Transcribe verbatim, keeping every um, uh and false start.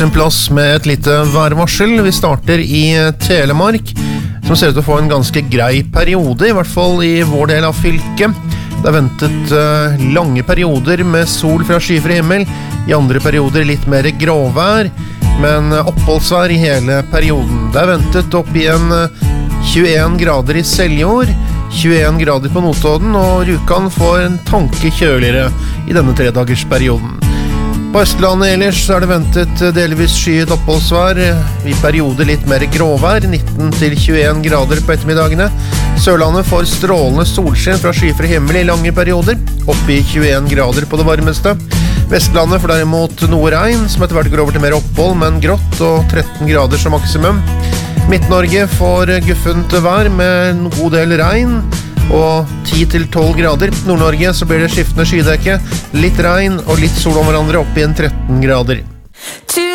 En plass med et lite værvarsel. Vi starter i Telemark, som ser ut til å få en ganske grei periode, i hvert fall i vår del av fylket. Det er ventet uh, lange perioder med sol fra skyfri himmel, i andre perioder litt mer gråvær, men oppholdsvær i hele perioden. Det er ventet opp i en uh, tjueen grader i Seljord, tjueen grader på Notodden, og Rjukan får en tanke kjøligere i denne tredagersperioden. På Østlandet ellers er det ventet delvis skyet oppholdsvær, i perioder litt mer gråvær, nitten til tjueen grader på ettermiddagene. Sørlandet får strålende solskinn fra skyfri himmel i lange perioder, opp i tjueen grader på det varmeste. Vestlandet får derimot noe regn, som etter hvert går over til mer opphold, men grått og tretten grader som maksimum. Midt-Norge får guffent vær med en god del regn, og ti til tolv grader. Nord-Norge så blir det skiftende skydekke, litt regn og litt sol om hverandre opp i en tretten grader.